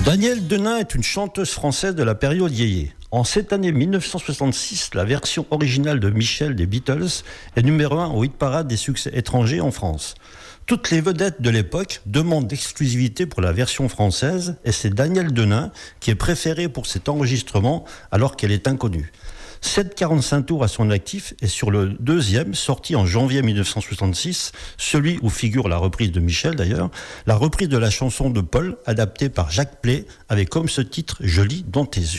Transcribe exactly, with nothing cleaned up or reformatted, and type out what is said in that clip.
Danielle Denain est une chanteuse française de la période yéyé. En cette année mille neuf cent soixante-six, la version originale de Michel des Beatles est numéro un au hit-parade des succès étrangers en France. Toutes les vedettes de l'époque demandent l'exclusivité pour la version française et c'est Danielle Denain qui est préférée pour cet enregistrement alors qu'elle est inconnue. sept virgule quarante-cinq tours à son actif et sur le deuxième, sorti en janvier mille neuf cent soixante-six, celui où figure la reprise de Michel d'ailleurs, la reprise de la chanson de Paul, adaptée par Jacques Play, avec comme ce titre « Joli dans tes yeux ».